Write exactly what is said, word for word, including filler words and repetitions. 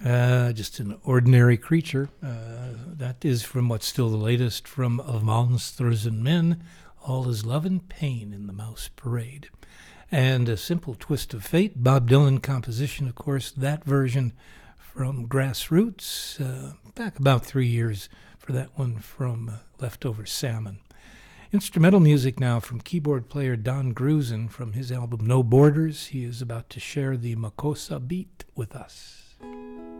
Uh, just an ordinary creature. Uh, that is from what's still the latest from Of Monsters and Men, All Is Love and Pain in the Mouse Parade. And A Simple Twist of Fate, Bob Dylan composition, of course, that version from Grassroots, uh, back about three years for that one from uh, Leftover Salmon. Instrumental music now from keyboard player Don Grusin from his album No Borders. He is about to share the Makossa beat with us.